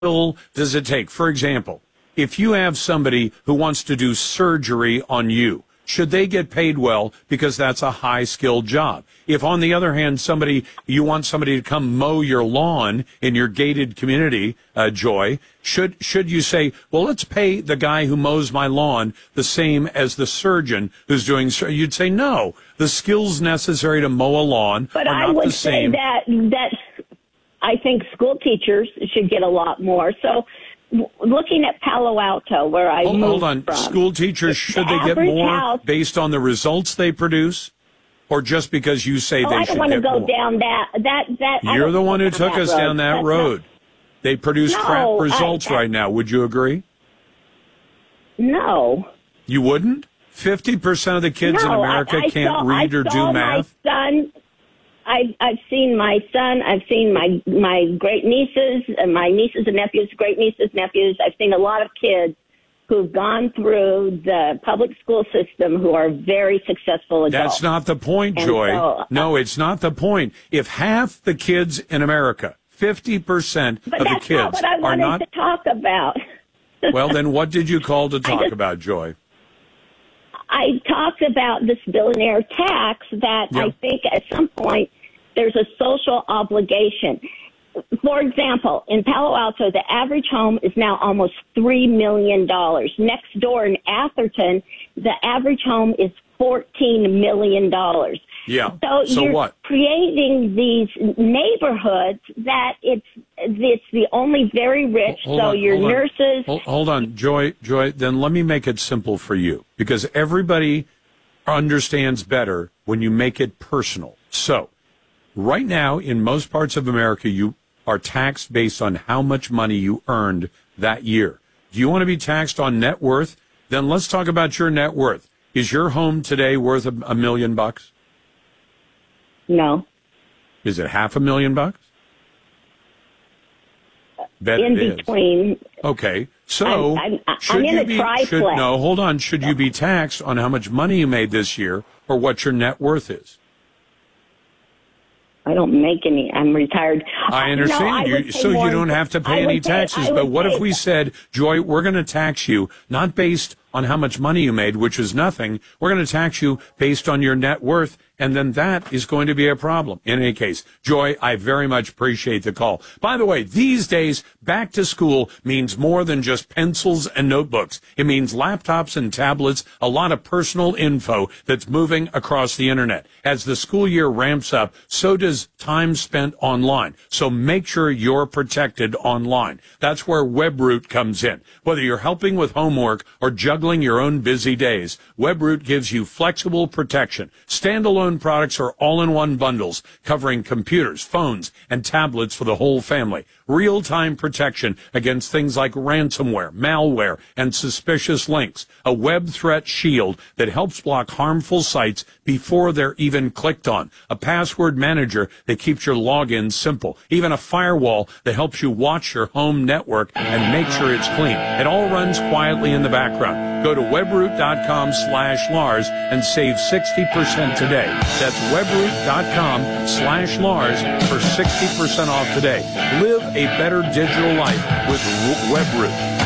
skill does it take? For example, if you have somebody who wants to do surgery on you, should they get paid well because that's a high-skilled job? If, on the other hand, you want somebody to come mow your lawn in your gated community, Joy, should you say, well, let's pay the guy who mows my lawn the same as the surgeon who's doing surgery? You'd say, no, the skills necessary to mow a lawn are not the same. But I would say that I think school teachers should get a lot more. So, looking at Palo Alto, where I moved hold on. from, school teachers, should they get more based on the results they produce, or just because you say they should get more? I don't want to go down that. You're the one who took us down that road. They produce crap results right now. Would you agree? No. You wouldn't? 50% of the kids in America can't read or do math? I've seen my son. I've seen my great nieces, and my nieces and nephews, great nieces, nephews. I've seen a lot of kids who've gone through the public school system who are very successful adults. That's not the point, Joy. No, it's not the point. If half the kids in America, 50% of the kids not what I wanted to talk about. Well, then what did you call to talk about, Joy? I talked about this billionaire tax that I think at some point there's a social obligation. For example, in Palo Alto, the average home is now almost $3 million. Next door in Atherton, the average home is $14 million. Yeah. So you're what? Creating these neighborhoods that it's the only very rich. Nurses. Hold on, Joy. Then let me make it simple for you, because everybody understands better when you make it personal. So, right now, in most parts of America, you are taxed based on how much money you earned that year. Do you want to be taxed on net worth? Then let's talk about your net worth. Is your home today worth $1 million? No. Is it $500,000? Bet in it between. Is. Okay. So, I'm in a triplex. Hold on. Should you be taxed on how much money you made this year or what your net worth is? I don't make any. I'm retired. I understand. You don't have to pay any taxes. But what if we said, Joy, we're going to tax you not based on how much money you made, which is nothing. We're going to tax you based on your net worth, and then that is going to be a problem. In any case, Joy, I very much appreciate the call. By the way, these days, back to school means more than just pencils and notebooks. It means laptops and tablets, a lot of personal info that's moving across the internet. As the school year ramps up, so does time spent online. So make sure you're protected online. That's where WebRoot comes in. Whether you're helping with homework or juggling your own busy days, WebRoot gives you flexible protection. Standalone products are all-in-one bundles covering computers, phones, and tablets for the whole family. Real-time protection against things like ransomware, malware, and suspicious links. A web threat shield that helps block harmful sites before they're even clicked on. A password manager that keeps your login simple. Even a firewall that helps you watch your home network and make sure it's clean. It all runs quietly in the background. Go to webroot.com/Lars and save 60% today. That's webroot.com/Lars for 60% off today. Live a better digital life with WebRoot.